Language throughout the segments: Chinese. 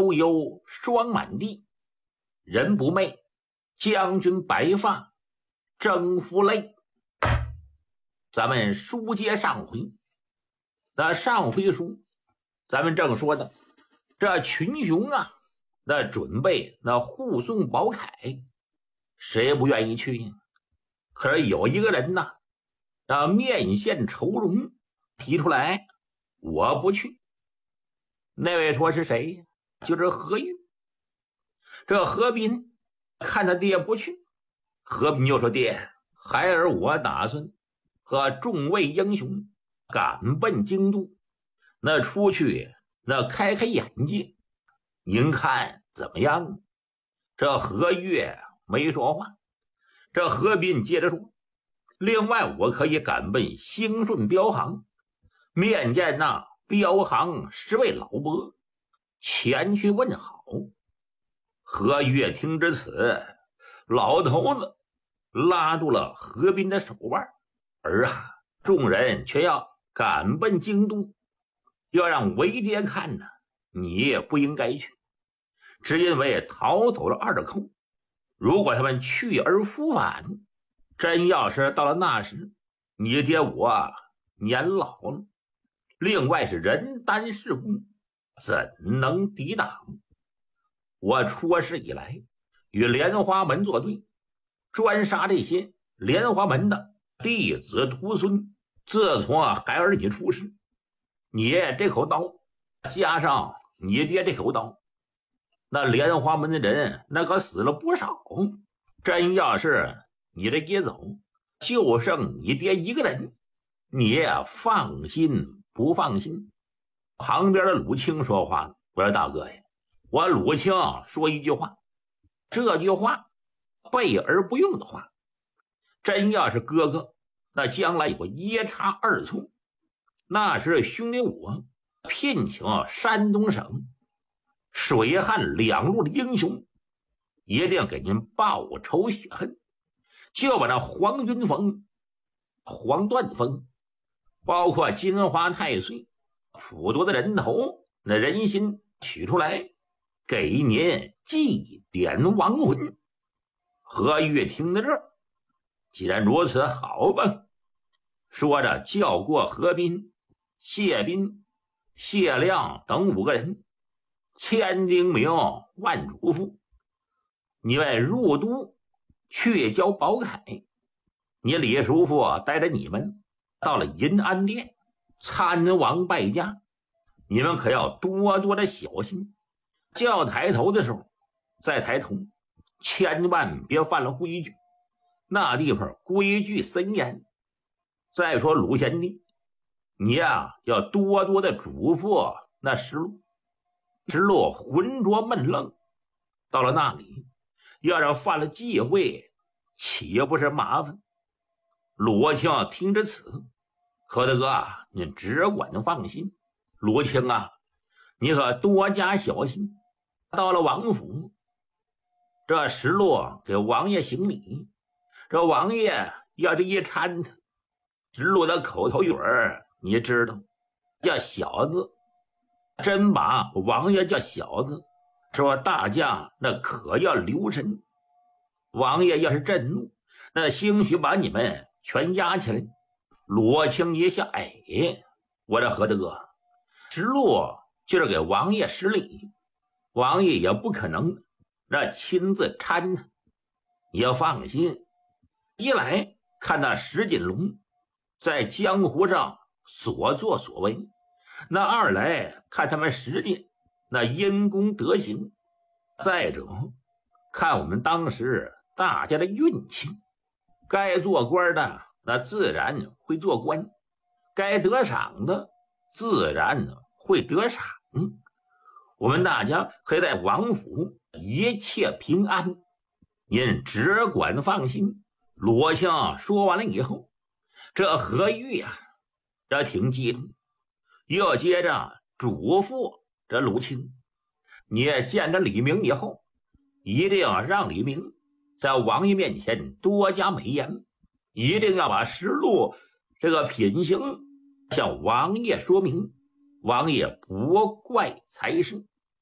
悠悠霜满地，人不寐，将军白发征服泪。咱们书接上回，那上回书咱们正说的这群雄啊，那准备那护送宝铠，谁不愿意去呀？可是有一个人呐，面现愁容，提出来我不去。那位说是谁呀？就是何玉。这何斌看他爹不去，何斌就说：爹，孩儿我打算和众位英雄赶奔京都，那出去那开开眼界，您看怎么样？这何月没说话。这何斌接着说：另外我可以赶奔兴顺镖行，面见那镖行10位老伯，前去问好。何月听至此，老头子拉住了何斌的手腕，儿啊，众人却要赶奔京都，要让为爹看呢，你也不应该去，只因为逃走了二寇，如果他们去而复返，真要是到了那时，你爹我年老了，另外是人单势孤，怎能抵挡？我出世以来与莲花门作对，专杀这些莲花门的弟子徒孙。自从孩儿你出世，你这口刀加上你爹这口刀，那莲花门的人那可死了不少。真要是你这爹走，就剩你爹一个人，你也放心不放心？旁边的鲁清说话了：我说大哥呀，我鲁清说一句话，这句话备而不用的话，真要是哥哥那将来有个夜叉2错，那是兄弟我聘请山东省水旱2路的英雄，一定给您报仇雪恨，就把那黄云峰、黄段峰，包括金华太岁、普陀的人头那人心取出来，给您祭奠亡魂。何玉听到这儿，既然如此，好吧，说着叫过何斌、谢斌、谢亮等5个人，千叮咛万嘱咐，你们入都去交宝铠，你李叔父带着你们到了银安殿参王拜驾，你们可要多多的小心，叫抬头的时候再抬头，千万别犯了规矩，那地方规矩森严。再说鲁贤弟，你呀要多多的嘱咐那石路，石路浑浊闷愣，到了那里要是犯了忌讳，岂不是麻烦？鲁清听着此，何大哥你只管放心，鲁清啊，你可多加小心。到了王府，这石路给王爷行礼，这王爷要是一搀他，石路的口头语儿你知道，叫小子，真把王爷叫小子，说大家那可要留神。王爷要是震怒，那兴许把你们全压起来。罗青一笑，哎，我这何大哥，石路就是给王爷施礼，王爷也不可能那亲自搀他，你要放心。一来看那石锦龙在江湖上所作所为，那二来看他们实际那因公德行，再者看我们当时大家的运气，该做官的那自然会做官，该得赏的自然会得赏，我们大家可以在王府一切平安，您只管放心。罗相说完了以后，这何玉呀，这挺激动，又接着嘱咐这鲁清，你也见着李明以后，一定要让李明在王爷面前多加美言，一定要把石路这个品行向王爷说明，王爷不怪才是。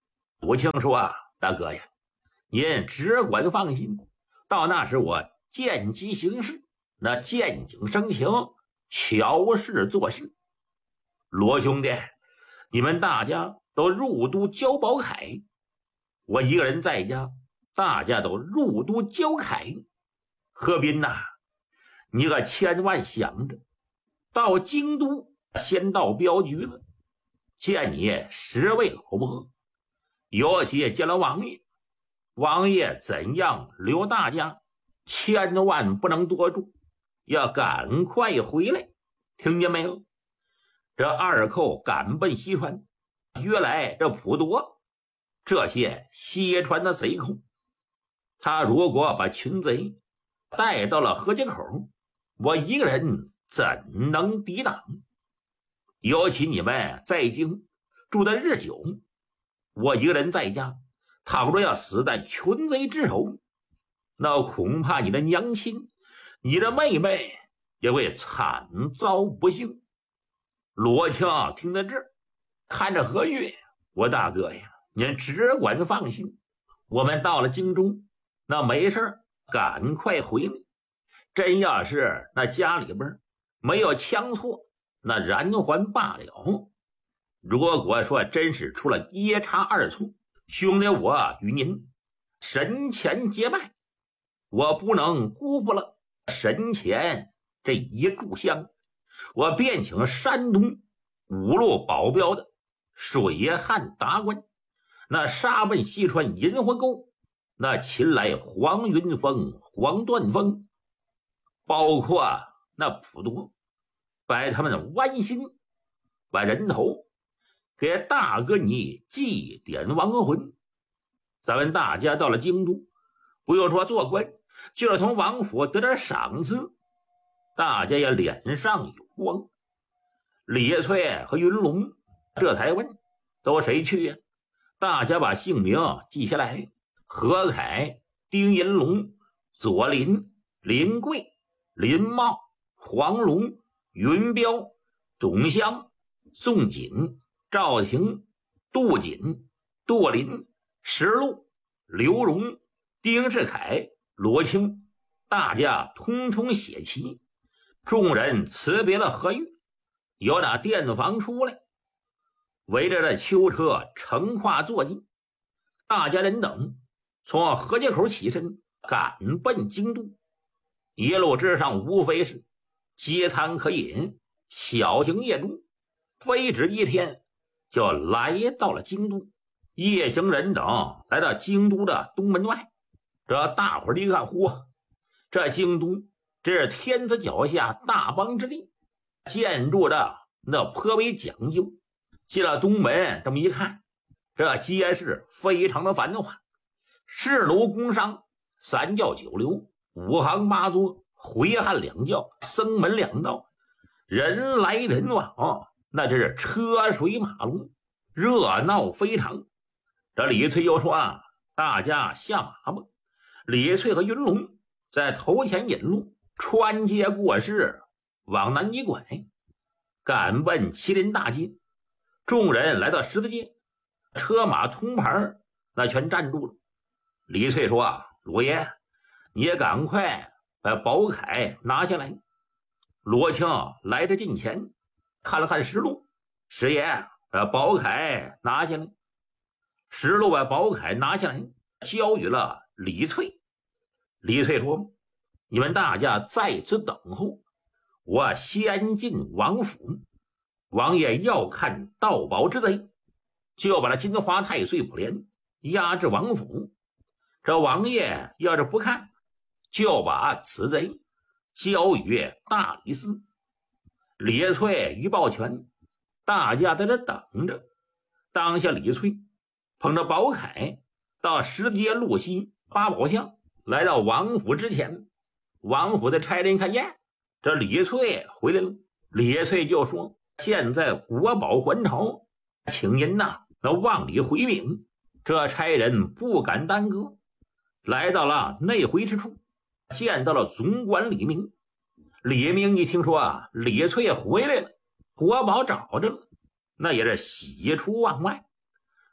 武清说啊，大哥呀，您只管放心，到那时我见机行事，那见景生情，瞧事做事。罗兄弟，你们大家都入都交宝铠，我一个人在家，大家都入都交铠。何斌呐，你可千万想着，到京都先到镖局了，见你10位老婆，尤其见了王爷，王爷怎样留大家，千万不能多住，要赶快回来，听见没有？这二寇赶奔西川，约来这普陀这些西川的贼寇，他如果把群贼带到了河街口，我一个人怎能抵挡？尤其你们在京住的日久，我一个人在家，倘若要死在群贼之手，那恐怕你的娘亲、你的妹妹也会惨遭不幸。罗青听到这儿，看着何月，我大哥呀，您只管放心，我们到了京中，那没事赶快回来。真要是那家里边没有枪错，那然还罢了。如果说真是出了一差二错，兄弟我与您神前结拜，我不能辜负了神前这一炷香。我便请山东5路保镖的水旱达官，那杀奔西川银魂沟，那擒来黄云峰、黄断峰，包括那普陀，把他们剜心，把人头给大哥你祭奠亡魂。咱们大家到了京都，不用说做官，就是从王府得点赏赐，大家也脸上有光。李翠和云龙这才问都谁去呀？大家把姓名记下来：何凯、丁银龙、左林、林贵、林茂、黄龙、云彪、董香、宋锦、赵廷、杜锦、杜林、石路、刘荣、丁世凯、罗青，大家通通写齐。众人辞别了何玉，由那店房出来，围着这囚车乘跨坐进。大家人等从河街口起身，赶奔京都。一路之上无非是饥餐可饮，小行夜路，非止一天就来到了京都。夜行人等来到京都的东门外，这大伙儿一看，嚯，这京都这是天子脚下大邦之地，建筑的那颇为讲究。进了东门这么一看，这街市非常的繁华，市楼工商、3教9流、5行8作、回汉2教、僧门2道，人来人往，那真是车水马龙，热闹非常。这李翠又说啊，大家下马吧。李翠和云龙在头前引路，穿街过市，往南一拐，赶奔麒麟大街。众人来到十字街，车马通牌那全站住了。李翠说啊，罗爷，你也赶快把宝铠拿下来。罗青来至近前，看了看石路，师爷，把宝铠拿下来。石路把宝铠拿下来，交予了李翠。李翠说，你们大家在此等候，我先进王府，王爷要看盗宝之贼，就把那金华太岁普帘押至王府。这王爷要是不看，就把此贼交予大理寺。李翠一抱拳，大家在这等着。当下李翠捧着宝铠到石阶路西八宝巷，来到王府之前。王府的差人看见这李翠回来了，李翠就说，现在国宝还朝，请您那往里回禀。这差人不敢耽搁，来到了内回之处，见到了总管李明。李明一听说李翠回来了，国宝找着了，那也是喜出望外。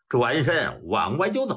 转身往外就走。